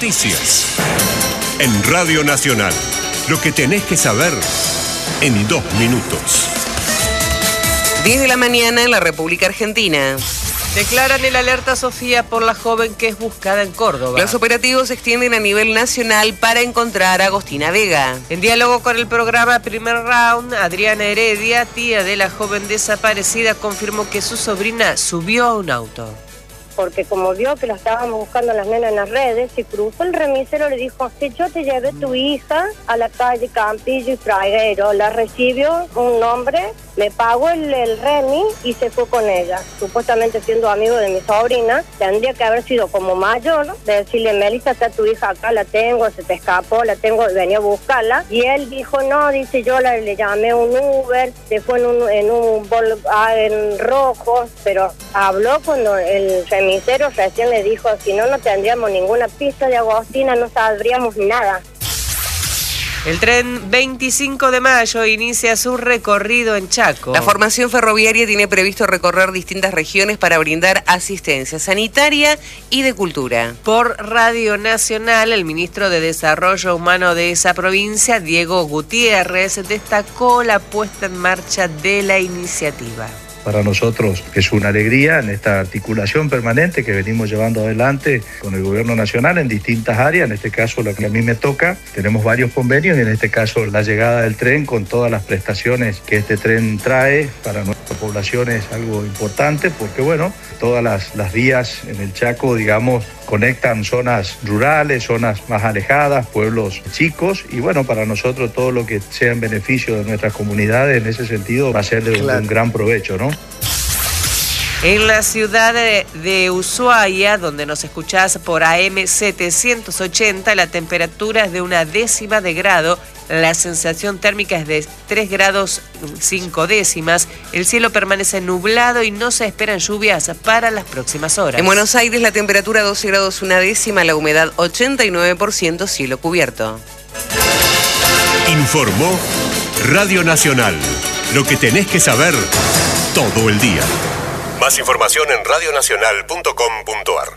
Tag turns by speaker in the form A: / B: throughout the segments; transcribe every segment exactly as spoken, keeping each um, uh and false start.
A: Noticias. En Radio Nacional. Lo que tenés que saber en dos minutos.
B: diez de la mañana en la República Argentina.
C: Declaran el alerta Sofía por la joven que es buscada en Córdoba.
B: Los operativos se extienden a nivel nacional para encontrar a Agostina Vega.
C: En diálogo con el programa Primer Round, Adriana Heredia, tía de la joven desaparecida, confirmó que su sobrina subió a un auto.
D: Porque como vio que la estábamos buscando las nenas en las redes, se cruzó el remisero, le dijo, si yo te llevé tu hija a la calle Campillo y Fraguero, la recibió un hombre, me pagó el, el remis y se fue con ella. Supuestamente siendo amigo de mi sobrina, tendría que haber sido como mayor, de decirle, Melissa, está tu hija acá, la tengo, se te escapó, la tengo, venía a buscarla. Y él dijo, no, dice, yo la, le llamé un Uber, se fue en un, en un Volkswagen rojo, pero habló cuando el remisero recién le dijo, si no, no tendríamos ninguna pista de Agostina, no sabríamos nada.
C: El tren veinticinco de mayo inicia su recorrido en Chaco.
B: La formación ferroviaria tiene previsto recorrer distintas regiones para brindar asistencia sanitaria y de cultura.
C: Por Radio Nacional, el ministro de Desarrollo Humano de esa provincia, Diego Gutiérrez, destacó la puesta en marcha de la iniciativa.
E: Para nosotros es una alegría en esta articulación permanente que venimos llevando adelante con el gobierno nacional en distintas áreas, en este caso la que a mí me toca, tenemos varios convenios y en este caso la llegada del tren con todas las prestaciones que este tren trae para nuestra población es algo importante porque bueno, todas las, las vías en el Chaco, digamos, conectan zonas rurales, zonas más alejadas, pueblos chicos y bueno, para nosotros todo lo que sea en beneficio de nuestras comunidades en ese sentido va a ser de, claro. de un gran provecho, ¿no?
C: En la ciudad de, de Ushuaia, donde nos escuchás por A M setecientos ochenta, la temperatura es de una décima de grado, la sensación térmica es de tres grados cinco décimas, el cielo permanece nublado y no se esperan lluvias para las próximas horas.
B: En Buenos Aires la temperatura doce grados una décima, la humedad ochenta y nueve por ciento, cielo cubierto.
A: Informó Radio Nacional. Lo que tenés que saber todo el día. Más información en radio nacional punto com punto a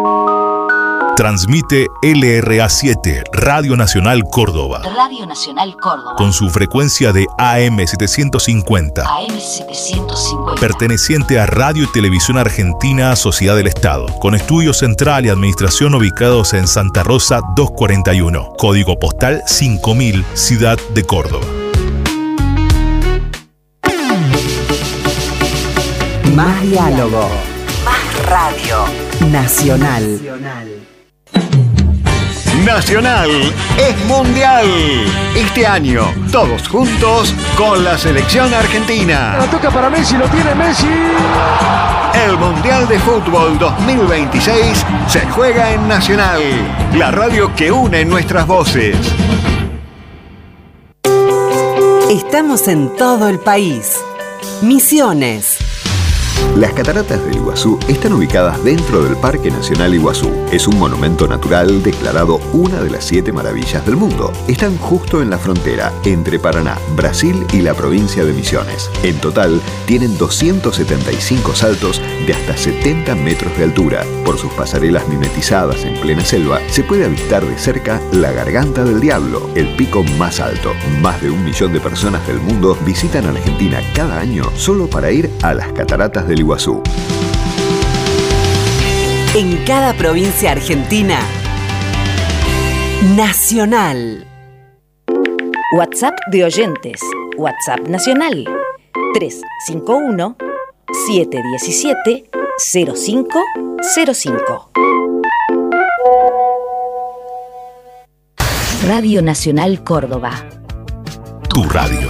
A: r.
F: Transmite L R A siete, Radio Nacional Córdoba.
G: Radio Nacional Córdoba.
F: Con su frecuencia de A M setecientos cincuenta.
G: A M setecientos cincuenta.
F: Perteneciente a Radio y Televisión Argentina, Sociedad del Estado. Con estudio central y administración ubicados en Santa Rosa doscientos cuarenta y uno. Código postal cinco mil, Ciudad de Córdoba.
H: Más diálogo.
G: Más radio.
H: Nacional.
I: Nacional es mundial. Este año, todos juntos con la selección argentina.
J: La toca para Messi, lo tiene Messi.
I: El Mundial de Fútbol dos mil veintiséis se juega en Nacional, la radio que une nuestras voces.
H: Estamos en todo el país. Misiones.
K: Las cataratas del Iguazú están ubicadas dentro del Parque Nacional Iguazú. Es un monumento natural declarado una de las siete maravillas del mundo. Están justo en la frontera entre Paraná, Brasil y la provincia de Misiones. En total, tienen doscientos setenta y cinco saltos de hasta setenta metros de altura. Por sus pasarelas mimetizadas en plena selva, se puede avistar de cerca la Garganta del Diablo, el pico más alto. Más de un millón de personas del mundo visitan Argentina cada año solo para ir a las cataratas del Iguazú.
H: En cada provincia argentina, Nacional.
G: WhatsApp de oyentes. WhatsApp nacional. tres cinco uno, siete uno siete, cero cinco cero cinco. Radio Nacional Córdoba.
F: Tu radio.